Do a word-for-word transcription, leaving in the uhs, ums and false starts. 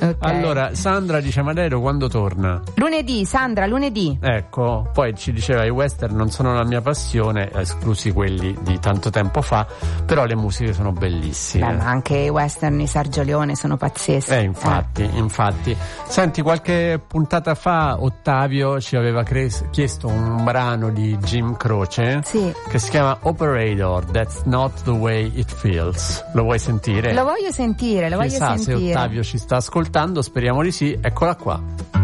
Okay. Allora, Sandra dice: ma Dairo quando torna? Lunedì, Sandra, lunedì. Ecco, poi ci diceva: i western non sono la mia passione, esclusi quelli di tanto tempo fa, però le musiche sono bellissime. Beh, ma anche i western di Sergio Leone sono pazzeschi. Eh, infatti, eh. infatti. Senti, qualche puntata fa Ottavio ci aveva cres- chiesto un brano di Jim Croce, sì, che si chiama Operator, That's Not the Way It Feels. Lo vuoi sentire? Lo voglio sentire, lo Chissà voglio sentire. se Ottavio ci sta ascoltando, speriamo di sì. Eccola qua.